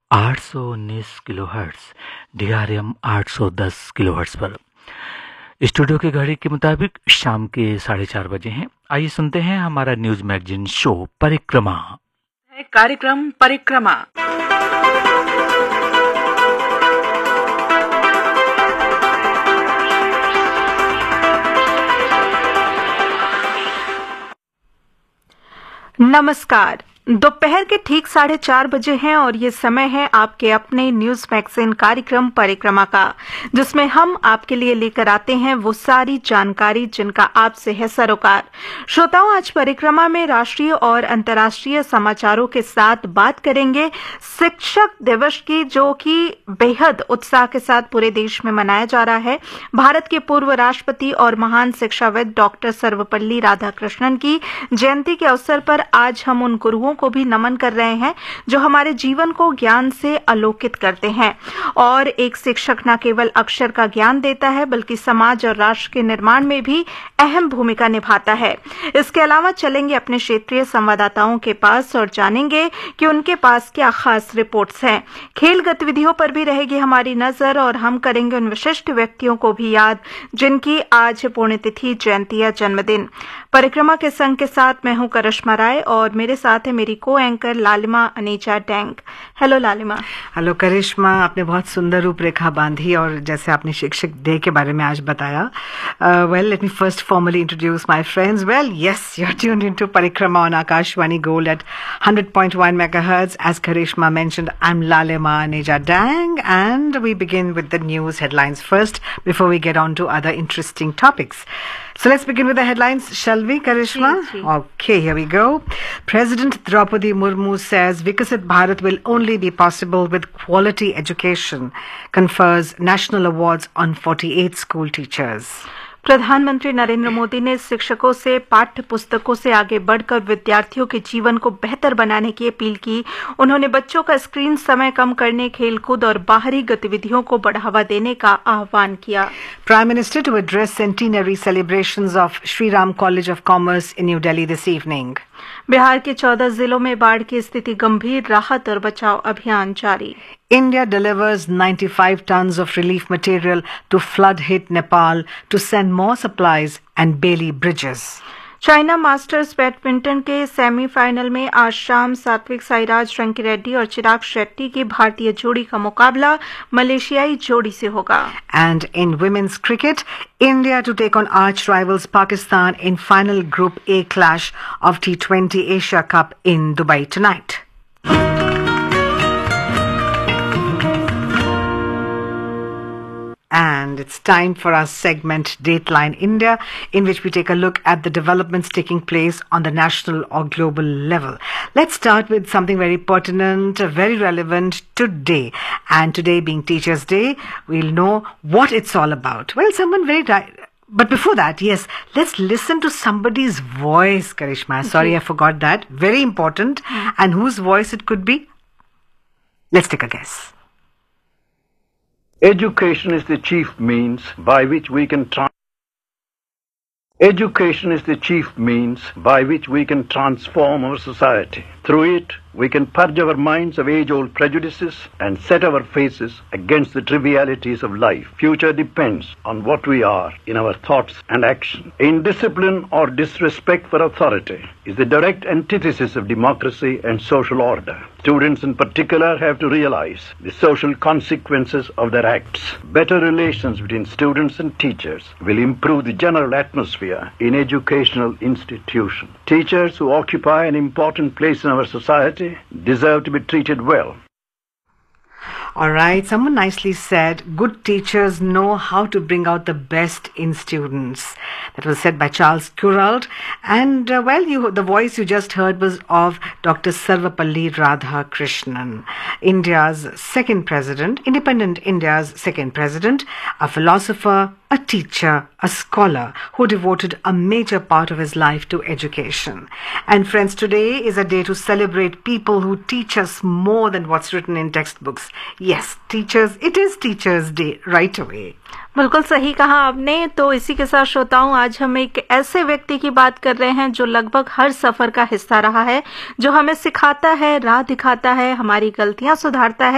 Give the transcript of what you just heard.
819 kilohertz, DRM 810 kilohertz पर। Studio की घड़ी के मुताबिक शाम के 4:30 बजे हैं। आइए सुनते हैं हमारा न्यूज मैगजीन शो परिक्रमा। कार्यक्रम परिक्रमा। नमस्कार, दोपहर के ठीक 4:30 बजे हैं और ये समय है आपके अपने न्यूज मैगजीन कार्यक्रम परिक्रमा का, जिसमें हम आपके लिए लेकर आते हैं वो सारी जानकारी जिनका आपसे है सरोकार। श्रोताओं, आज परिक्रमा में राष्ट्रीय और अंतर्राष्ट्रीय समाचारों के साथ बात करेंगे शिक्षक दिवस की, जो कि बेहद उत्साह के साथ पूरे देश में मनाया जा रहा है। भारत के पूर्व राष्ट्रपति और महान शिक्षाविद डॉक्टर सर्वपल्ली राधाकृष्णन की जयंती के अवसर पर आज हम उन गुरुओं को भी नमन कर रहे हैं जो हमारे जीवन को ज्ञान से आलोकित करते हैं। और एक शिक्षक न केवल अक्षर का ज्ञान देता है, बल्कि समाज और राष्ट्र के निर्माण में भी अहम भूमिका निभाता है। इसके अलावा चलेंगे अपने क्षेत्रीय संवाददाताओं के पास और जानेंगे कि उनके पास क्या खास रिपोर्ट्स हैं। खेल गतिविधियों पर भी रहेगी हमारी नजर और हम करेंगे उन विशिष्ट व्यक्तियों को भी याद जिनकी आज पुण्यतिथि, जयंती या जन्मदिन। परिक्रमा के संग के साथ मैं हूं करिश्मा राय और मेरे साथ है मेरी को एंकर लालिमा अनीचा डैंग। हेलो लालिमा। हेलो करिश्मा, आपने बहुत सुंदर रूपरेखा बांधी और जैसे आपने शिक्षक डे के बारे में आज बताया। Well, let me first formally introduce my friends. Well, yes, you're tuned into Parikrama on Akashvani Gold at 100.1 megahertz. As Karishma mentioned, I'm Lalima Neja Dang, and we begin with the news headlines first before we get on to other interesting topics. So let's begin with the headlines, shall we, Karishma? Okay, here we go. President Draupadi Murmu says Vikasit Bharat will only be possible with quality education, confers national awards on 48 school teachers. प्रधानमंत्री नरेंद्र मोदी ने शिक्षकों से पाठ्य पुस्तकों से आगे बढ़कर विद्यार्थियों के जीवन को बेहतर बनाने की अपील की। उन्होंने बच्चों का स्क्रीन समय कम करने, खेलकूद और बाहरी गतिविधियों को बढ़ावा देने का आह्वान किया। Prime Minister to address centenary celebrations of Sri Ram College of Commerce in New Delhi this evening. Bihar के 14 जिलों में बाढ़ की स्थिति गंभीर, राहत और बचाव अभियान जारी। India delivers 95 tons of relief material to flood-hit Nepal to send more supplies and Bailey bridges. China masters badminton के सेमीफाइनल में आज शाम सात्विक साईराज रंकीरेड्डी और चिराग शेट्टी की भारतीय जोड़ी का मुकाबला मलेशियाई जोड़ी से होगा। And in women's cricket, India to take on arch rivals Pakistan in final Group A clash of T20 Asia Cup in Dubai tonight. And it's time for our segment Dateline India, in which we take a look at the developments taking place on the national or global level. Let's start with something very pertinent, very relevant today. And today being Teachers' Day, we'll know what it's all about. Well, someone but before that, yes, let's listen to somebody's voice, Karishma. Sorry, I forgot that. Very important. And whose voice it could be? Let's take a guess. Education is the chief means by which we can transform our society. Through it, we can purge our minds of age-old prejudices and set our faces against the trivialities of life. Future depends on what we are in our thoughts and action. Indiscipline or disrespect for authority is the direct antithesis of democracy and social order. Students in particular have to realize the social consequences of their acts. Better relations between students and teachers will improve the general atmosphere in educational institutions. Teachers who occupy an important place in our society deserve to be treated well. All right, someone nicely said, good teachers know how to bring out the best in students. That was said by Charles Kuralt. And the voice you just heard was of Dr. Sarvapalli Radhakrishnan, India's second president, independent India's second president, a philosopher, a teacher, a scholar who devoted a major part of his life to education. And friends, today is a day to celebrate people who teach us more than what's written in textbooks. Yes, teachers, it is Teachers' Day right away. बिल्कुल सही कहा आपने। तो इसी के साथ श्रोताओं, आज हम एक ऐसे व्यक्ति की बात कर रहे हैं जो लगभग हर सफर का हिस्सा रहा है, जो हमें सिखाता है, राह दिखाता है, हमारी गलतियां सुधारता है